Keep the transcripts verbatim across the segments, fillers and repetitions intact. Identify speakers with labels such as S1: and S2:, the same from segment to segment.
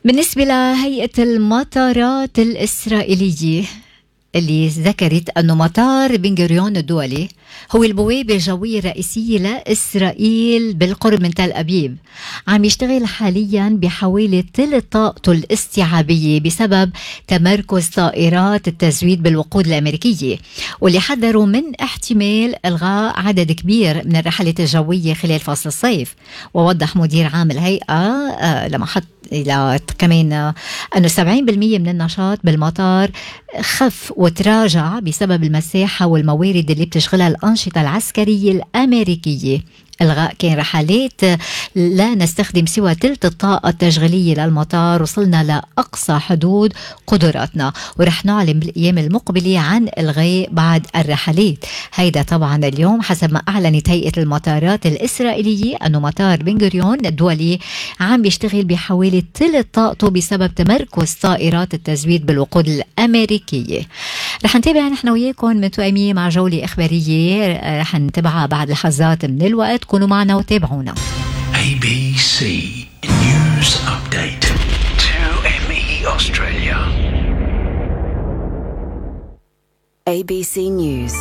S1: بالنسبة لهيئة المطارات الإسرائيلية اللي ذكرت أنه مطار بن غوريون الدولي هو البوابة الجوية الرئيسية لإسرائيل بالقرب من تل أبيب، عم يشتغل حاليا بحوالي ثلث طاقته الاستيعابية بسبب تمركز طائرات التزويد بالوقود الأمريكية، واللي حذروا من احتمال إلغاء عدد كبير من الرحلات الجوية خلال فصل الصيف. ووضح مدير عام الهيئة آه لما حط إلى كمان آه أنه سبعين بالمئة من النشاط بالمطار خف وتراجع بسبب المساحة والموارد اللي بتشغلها الأنشطة العسكرية الأمريكية. إلغاء كان رحلات لا نستخدم سوى ثلث الطاقة التشغيلية للمطار، وصلنا لأقصى حدود قدراتنا، ورح نعلن بالأيام المقبلة عن إلغاء بعض الرحلات. هيدا طبعا اليوم حسب ما أعلنت هيئة المطارات الإسرائيلية أنه مطار بن غوريون الدولي عم بيشتغل بحوالي ثلث طاقته بسبب تمركز طائرات التزويد بالوقود الأمريكية. رح نتابع نحن وياكم متوائمين مع جولة إخبارية رح نتابعها بعد لحظات من الوقت. كونوا معنا وتابعونا.
S2: A B C News Update. two M E Australia.
S3: A B C News.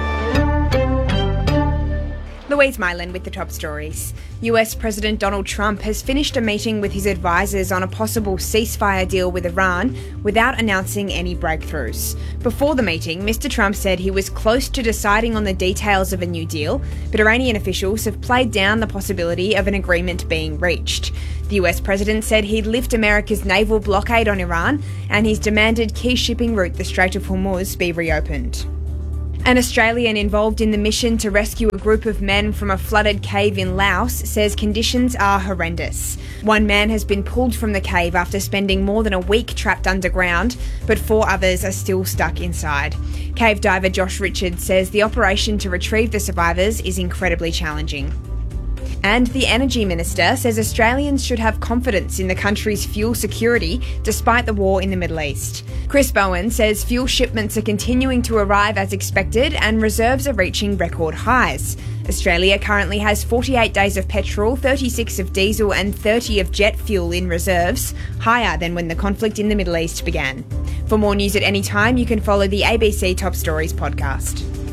S4: Louise Mylan with the top stories. U S President Donald Trump has finished a meeting with his advisors on a possible ceasefire deal with Iran without announcing any breakthroughs. Before the meeting, Mister Trump said he was close to deciding on the details of a new deal, but Iranian officials have played down the possibility of an agreement being reached. The U S President said he'd lift America's naval blockade on Iran, and he's demanded key shipping route, the Strait of Hormuz, be reopened. An Australian involved in the mission to rescue a group of men from a flooded cave in Laos says conditions are horrendous. One man has been pulled from the cave after spending more than a week trapped underground, but four others are still stuck inside. Cave diver Josh Richards says the operation to retrieve the survivors is incredibly challenging. And the Energy Minister says Australians should have confidence in the country's fuel security despite the war in the Middle East. Chris Bowen says fuel shipments are continuing to arrive as expected and reserves are reaching record highs. Australia currently has forty-eight days of petrol, thirty-six of diesel and thirty of jet fuel in reserves, higher than when the conflict in the Middle East began. For more news at any time, you can follow the A B C Top Stories podcast.